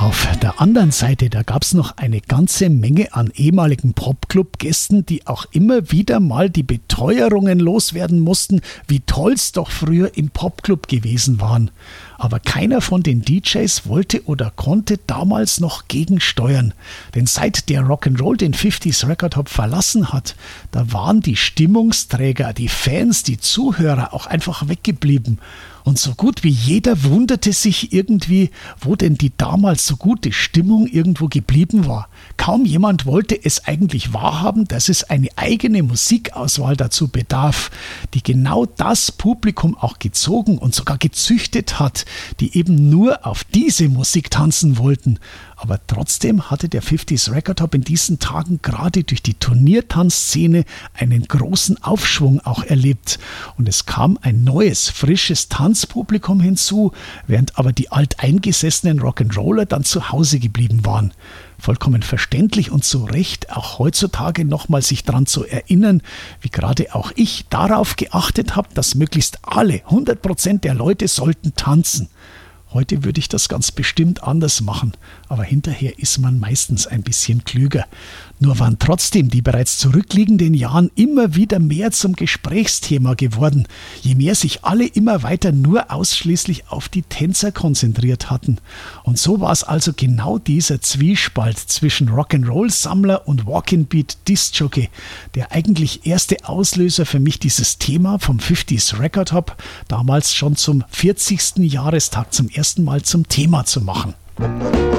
Auf der anderen Seite, da gab es noch eine ganze Menge an ehemaligen Popclub-Gästen, die auch immer wieder mal die Beteuerungen loswerden mussten, wie toll's doch früher im Popclub gewesen waren. Aber keiner von den DJs wollte oder konnte damals noch gegensteuern. Denn seit der Rock'n'Roll den 50s Record Hop verlassen hat, da waren die Stimmungsträger, die Fans, die Zuhörer auch einfach weggeblieben. Und so gut wie jeder wunderte sich irgendwie, wo denn die damals so gute Stimmung irgendwo geblieben war. Kaum jemand wollte es eigentlich wahrhaben, dass es eine eigene Musikauswahl dazu bedarf, die genau das Publikum auch gezogen und sogar gezüchtet hat, die eben nur auf diese Musik tanzen wollten. Aber trotzdem hatte der 50s Record Hop in diesen Tagen gerade durch die Turniertanzszene einen großen Aufschwung auch erlebt. Und es kam ein neues, frisches Tanzpublikum hinzu, während aber die alteingesessenen Rock'n'Roller dann zu Hause geblieben waren. Vollkommen verständlich und zu Recht, auch heutzutage nochmal sich daran zu erinnern, wie gerade auch ich darauf geachtet habe, dass möglichst alle, 100% der Leute sollten tanzen. Heute würde ich das ganz bestimmt anders machen, aber hinterher ist man meistens ein bisschen klüger. Nur waren trotzdem die bereits zurückliegenden Jahren immer wieder mehr zum Gesprächsthema geworden, je mehr sich alle immer weiter nur ausschließlich auf die Tänzer konzentriert hatten. Und so war es also genau dieser Zwiespalt zwischen Rock'n'Roll-Sammler und Walk-in-Beat-Disc-Jockey, der eigentlich erste Auslöser für mich dieses Thema vom 50s Record Hop damals schon zum 40. Jahrestag zum ersten Mal zum Thema zu machen.